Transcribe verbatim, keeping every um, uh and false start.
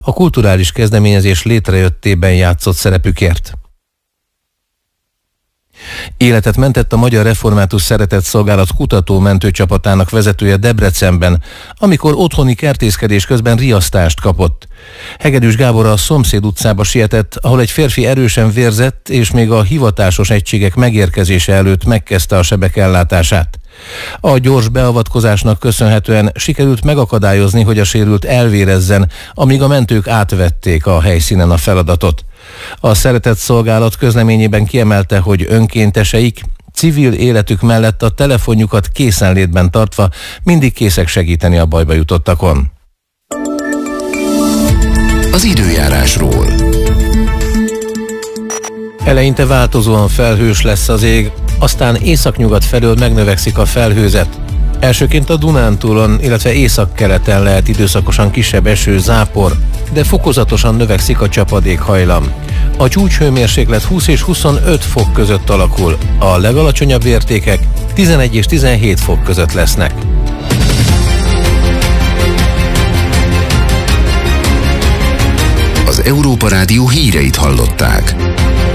a kulturális kezdeményezés létrejöttében játszott szerepükért. Életet mentett a Magyar Református Szeretetszolgálat kutató-mentő csapatának vezetője Debrecenben, amikor otthoni kertészkedés közben riasztást kapott. Hegedűs Gábor a szomszéd utcába sietett, ahol egy férfi erősen vérzett, és még a hivatásos egységek megérkezése előtt megkezdte a sebek ellátását. A gyors beavatkozásnak köszönhetően sikerült megakadályozni, hogy a sérült elvérezzen, amíg a mentők átvették a helyszínen a feladatot. A Szeretetszolgálat közleményében kiemelte, hogy önkénteseik civil életük mellett a telefonjukat készenlétben tartva mindig készek segíteni a bajba jutottakon. Az időjárásról. Eleinte változóan felhős lesz az ég, aztán északnyugat felől megnövekszik a felhőzet. Elsőként a Dunántúlon, illetve északkeleten lehet időszakosan kisebb eső, zápor, de fokozatosan növekszik a csapadékhajlam. A csúcshőmérséklet húsz és huszonöt fok között alakul, a legalacsonyabb értékek tizenegy és tizenhét fok között lesznek. Az Európa Rádió híreit hallották.